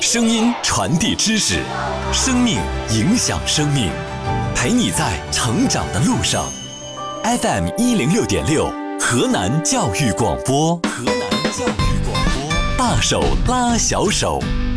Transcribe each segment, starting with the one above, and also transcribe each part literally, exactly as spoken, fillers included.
声音传递知识，生命影响生命，陪你在成长的路上。F M 一零六点六，河南教育广播，河南教育广播，大手拉小手，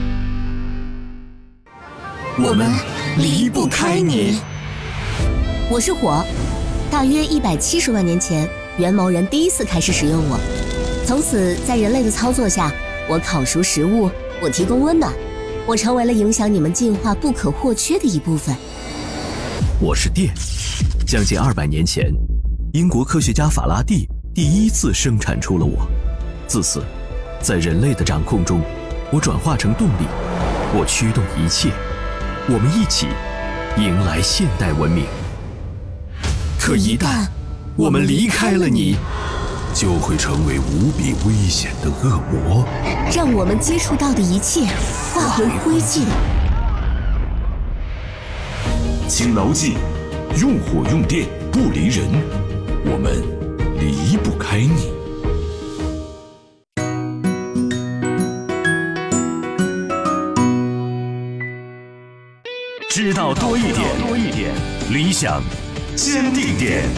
我们离不开你。 我是火，大约一百七十万年前，元谋人第一次开始使用我，从此在人类的操作下，我烤熟食物，我提供温暖，我成为了影响你们进化不可或缺的一部分。 我是电，将近二百年前，英国科学家法拉第第一次生产出了我。自此，在人类的掌控中，我转化成动力，我驱动一切，我们一起迎来现代文明。可一旦我们离开了你，就会成为无比危险的恶魔， 让我们接触到的一切化为灰烬。 请牢记，用火用电不离人，我们离不开你。知道多一点，多一点，理想坚定点。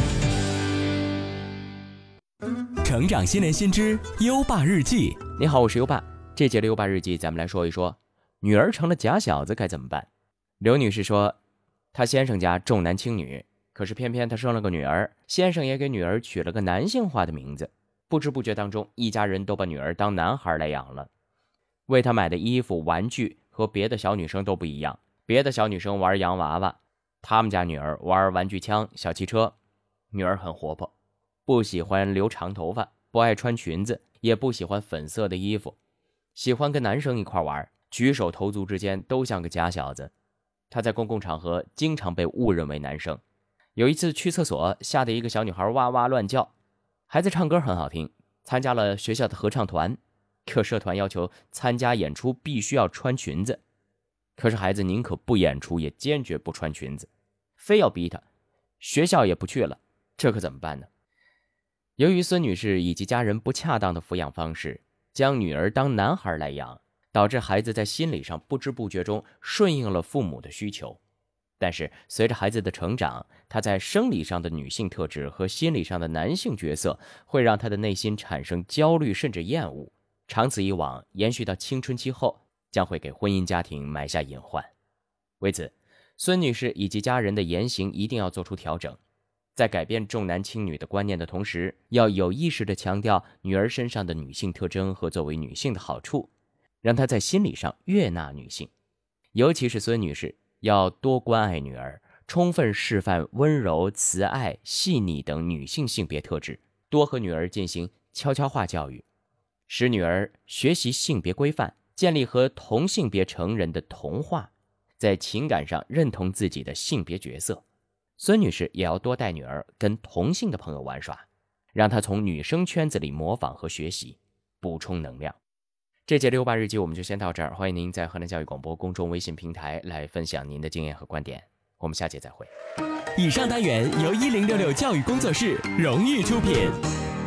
成长新年新知优爸日记。 你好，我是优爸。这节的优爸日记，咱们来说一说，女儿成了假小子该怎么办？刘女士说，她先生家重男轻女，可是偏偏她生了个女儿，先生也给女儿取了个男性化的名字，不知不觉当中，一家人都把女儿当男孩来养了。为她买的衣服、玩具和别的小女生都不一样，别的小女生玩洋娃娃，他们家女儿玩玩具枪、小汽车。女儿很活泼，不喜欢留长头发，不爱穿裙子，也不喜欢粉色的衣服，喜欢跟男生一块玩，举手投足之间都像个假小子。他在公共场合经常被误认为男生。有一次去厕所，吓得一个小女孩哇哇乱叫。孩子唱歌很好听，参加了学校的合唱团，可社团要求参加演出必须要穿裙子，可是孩子宁可不演出，也坚决不穿裙子，非要逼他，学校也不去了，这可怎么办呢？由于孙女士以及家人不恰当的抚养方式，将女儿当男孩来养，导致孩子在心理上不知不觉中顺应了父母的需求。但是随着孩子的成长，他在生理上的女性特质和心理上的男性角色会让他的内心产生焦虑甚至厌恶，长此以往延续到青春期后，将会给婚姻家庭埋下隐患。为此，孙女士以及家人的言行一定要做出调整，在改变重男轻女的观念的同时，要有意识地强调女儿身上的女性特征和作为女性的好处，让她在心理上悦纳女性。尤其是孙女士要多关爱女儿，充分示范温柔、慈爱、细腻等女性性别特质，多和女儿进行悄悄话教育，使女儿学习性别规范，建立和同性别成人的同化，在情感上认同自己的性别角色。孙女士也要多带女儿跟同性的朋友玩耍，让她从女生圈子里模仿和学习，补充能量。这节六八日记我们就先到这儿，欢迎您在河南教育广播公众微信平台来分享您的经验和观点，我们下节再会。 以上单元由一零六六教育工作室荣誉出品。